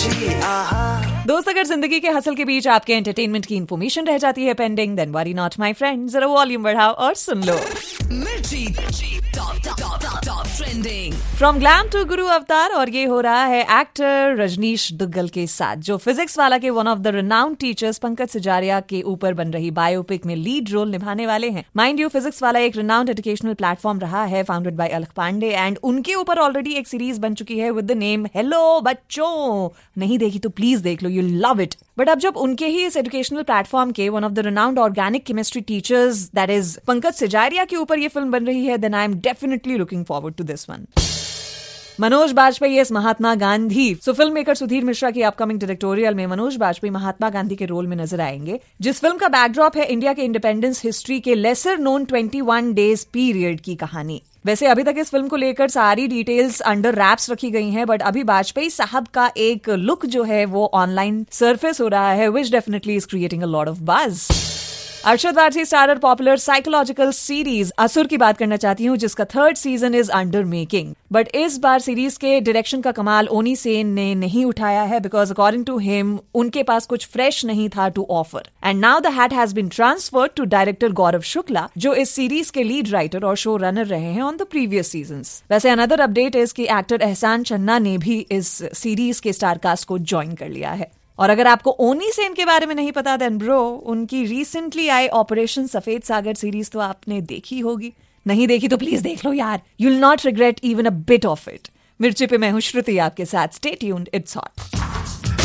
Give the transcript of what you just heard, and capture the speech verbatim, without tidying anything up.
दोस्त, अगर जिंदगी के हसल के बीच आपके एंटरटेनमेंट की इंफॉर्मेशन रह जाती है pending, then worry not my friend, जरा वॉल्यूम बढ़ाओ और सुन लो। मिर्ची top top top top trending from glam to गुरु अवतार, और ये हो रहा है एक्टर रजनीश दुग्गल के साथ, जो फिजिक्स वाला के one of the renowned teachers Pankaj सजारिया के ऊपर बन रही बायोपिक में लीड रोल निभाने वाले हैं। माइंड यू, फिजिक्स वाला एक रिनाउंड एजुकेशनल प्लेटफॉर्म रहा है, फाउंडेड बाय अलख पांडे, एंड उनके ऊपर ऑलरेडी एक सीरीज बन चुकी है विद द नेम हेलो बच्चों। नहीं देखी तो प्लीज देख लो, यू लव इट। बट अब जब उनके ही इस एजुकेशनल प्लेटफॉर्म के one of the renowned organic chemistry teachers that is Pankaj सजारिया के ऊपर ये फिल्म बन रही है, then I am definitely looking forward to this one. Manoj Bajpayee S Mahatma Gandhi. So film maker Sudhir Mishra की अपकमिंग डायरेक्टोरियल में मनोज बाजपेयी महात्मा गांधी के रोल में नजर आएंगे, जिस फिल्म का बैकड्रॉप है इंडिया के इंडिपेंडेंस हिस्ट्री के lesser known twenty one days period की कहानी। वैसे अभी तक इस फिल्म को लेकर सारी डिटेल्स अंडर रैप्स रखी गई हैं, बट अभी बाजपेयी साहब का एक लुक जो है वो ऑनलाइन सरफेस हो रहा है, विच definitely is creating a lot of buzz. Arshad Warsi starrer popular psychological series असुर की बात करना चाहती हूँ, जिसका third season is under making. But इस बार सीरीज के डायरेक्शन का कमाल ओनी सेन ने नहीं उठाया है, बिकॉज अकॉर्डिंग टू हिम उनके पास कुछ फ्रेश नहीं था to offer, and now the hat has been transferred to director गौरव शुक्ला, जो इस सीरीज के लीड राइटर और शो रनर रहे हैं ऑन द प्रीवियस सीजन्स। वैसे अनदर अपडेट इज कि एक्टर एहसान चन्ना ने भी इस सीरीज के स्टारकास्ट को ज्वाइन कर लिया है। और अगर आपको ओनी सेन के बारे में नहीं पता, देन ब्रो, उनकी रिसेंटली आई ऑपरेशन सफेद सागर सीरीज तो आपने देखी होगी। नहीं देखी तो प्लीज देख लो यार, you will not regret even a bit of it. मिर्ची पे मैं हूं श्रुति आपके साथ, स्टे ट्यून्ड, इट्स हॉट।